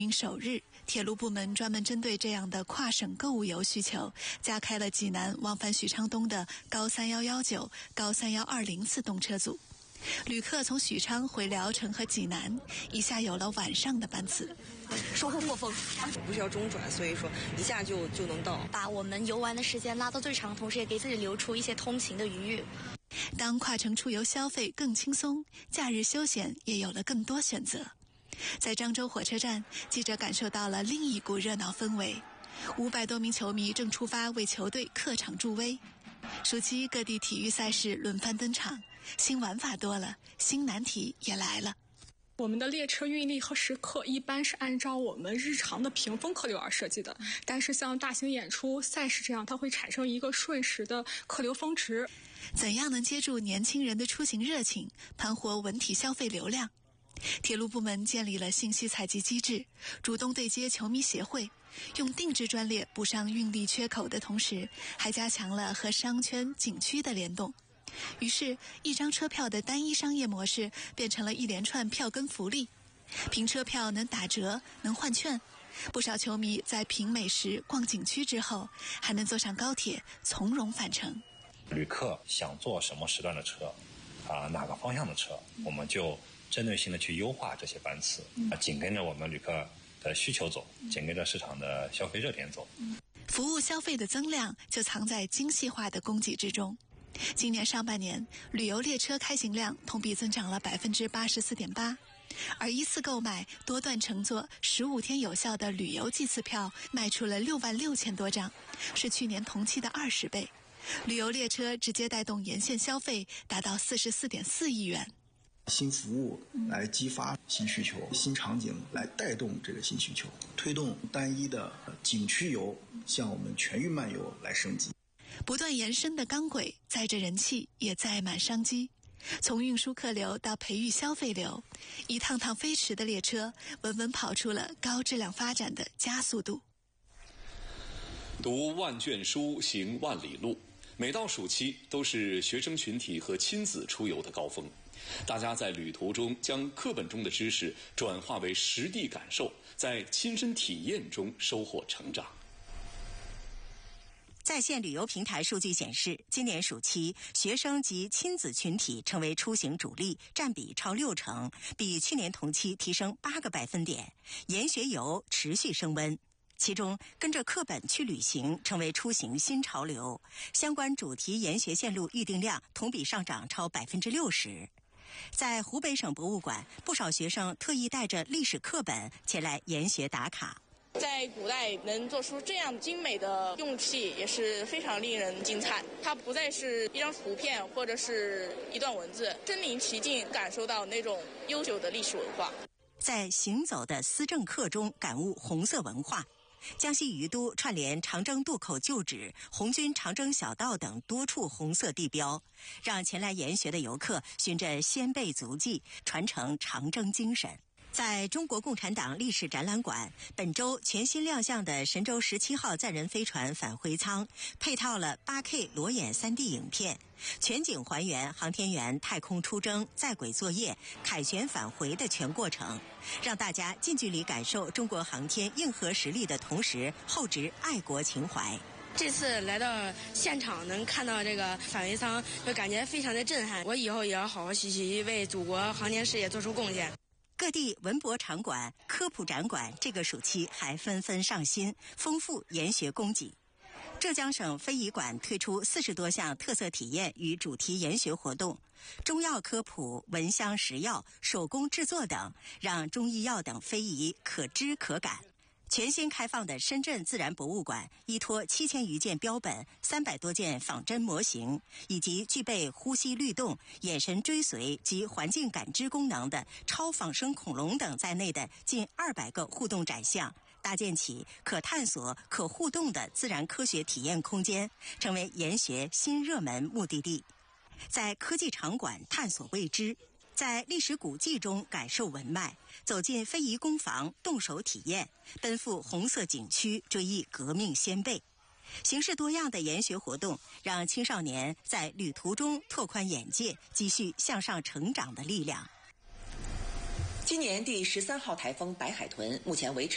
运首日，铁路部门专门针对这样的跨省购物游需求，加开了济南往返许昌东的高3119、高3120次动车组。旅客从许昌回聊城和济南，一下有了晚上的班次。 收获颇丰， 不需要中转，所以说一下就能到， 把我们游玩的时间拉到最长，同时也给自己留出一些通勤的余裕。 当跨城出游消费更轻松，假日休闲也有了更多选择。在漳州火车站，记者感受到了另一股热闹氛围，500多名球迷正出发为球队客场助威。暑期各地体育赛事轮番登场，新玩法多了，新难题也来了。 我们的列车运力和时刻一般是按照我们日常的屏风客流而设计的，但是像大型演出、赛事这样，它会产生一个瞬时的客流峰值。 怎样能接住年轻人的出行热情，盘活文体消费流量？铁路部门建立了信息采集机制，主动对接球迷协会，用定制专列补上运力缺口的同时，还加强了和商圈、景区的联动。于是，一张车票的单一商业模式变成了一连串票根福利，凭车票能打折、能换券。不少球迷在品美食、逛景区之后，还能坐上高铁，从容返程。 旅客想坐什么时段的车，哪个方向的车，我们就针对性的去优化这些班次，紧跟着我们旅客的需求走，紧跟着市场的消费热点走。 服务消费的增量就藏在精细化的供给之中。今年上半年，旅游列车开行量同比增长了 84.8%， 而一次购买多段乘坐15天有效的旅游季次票卖出了66000多张，是去年同期的20倍。旅游列车直接带动沿线消费达到44.4亿元。 新服务来激发新需求，新场景来带动这个新需求，推动单一的景区游向我们全域漫游来升级。 不断延伸的钢轨载着人气，也载满商机。从运输客流到培育消费流，一趟趟飞驰的列车稳稳跑出了高质量发展的加速度。 读万卷书，行万里路。每到暑期，都是学生群体和亲子出游的高峰。大家在旅途中将课本中的知识转化为实地感受，在亲身体验中收获成长。 在线旅游平台数据显示，今年暑期学生及亲子群体成为出行主力，占比超60%，比去年同期提升8个百分点。研学游持续升温，其中跟着课本去旅行成为出行新潮流，相关主题研学线路预订量同比上涨超60%。在湖北省博物馆，不少学生特意带着历史课本前来研学打卡。 在古代能做出这样精美的用器也是非常令人惊叹，它不再是一张图片或者是一段文字，身临其境感受到那种悠久的历史文化。 在行走的思政课中感悟红色文化，江西于都串联长征渡口旧址、红军长征小道等多处红色地标，让前来研学的游客循着先辈足迹传承长征精神。在中国共产党历史展览馆，本周全新亮相的神舟17号载人飞船返回舱配套了 8K 裸眼 3D 影片，全景还原航天员太空出征、在轨作业、凯旋返回的全过程，让大家近距离感受中国航天硬核实力的同时，厚植爱国情怀。 这次来到现场能看到这个返回舱，就感觉非常的震撼。我以后也要好好学习，为祖国航天事业做出贡献。 各地文博场馆、科普展馆这个暑期还纷纷上新，丰富研学供给。浙江省非遗馆推出40多项特色体验与主题研学活动，中药科普、闻香识药、手工制作等，让中医药等非遗可知可感。全新开放的深圳自然博物馆依托7000余件标本、300多件仿真模型，以及具备呼吸律动、眼神追随及环境感知功能的超仿生恐龙等在内的近200个互动展项，搭建起可探索、可互动的自然科学体验空间，成为研学新热门目的地。在科技场馆探索未知，在历史古迹中感受文脉，走进非遗工坊动手体验，奔赴红色景区追忆革命先辈。形式多样的研学活动，让青少年在旅途中拓宽眼界，积蓄向上成长的力量。 今年第13号台风白海豚目前维持